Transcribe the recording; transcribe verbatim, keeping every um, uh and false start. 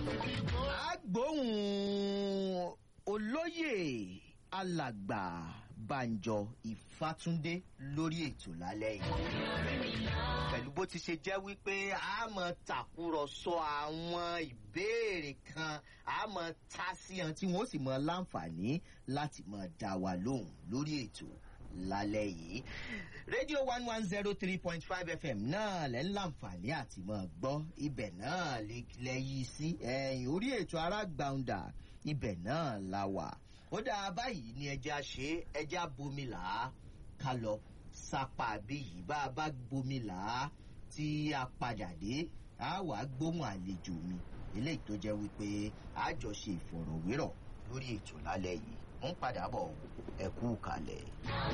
agbóhùn olóyè alàgbà Bánjọ Ìfátúndé lórí ètò lálẹ́ yìí pẹ̀lú bó ti ṣe jẹ́ wípé a máa tàkúrọ̀sọ àwọn ìbéèrè kan a máa ta sí hàn tí wọ́n sì máa láǹfààní láti máa dá wa lóhùn lórí ètò lálẹ́ yìí. rédíò one one zero three point five F M náà lẹ́ ń láǹfààní àti máa gbọ́ ibẹ̀ náà lẹ́ yí sí ẹ̀yìn orí ètò Arágbàǹdà ibẹ̀ náà la wà. ó dáa báyìí ni ẹja ṣe ẹja bomi là á ká lọ sápá bí yìí bá a bá bomi là á tí a padà dé a wàá gbóhùn àlejò mi eléyìí tó jẹ́ wípé a jọ ṣe ìfọ̀rọ̀wérọ̀ lórí ètò lálẹ́ yìí. ń padà bọ̀ ẹ kú kalẹ̀.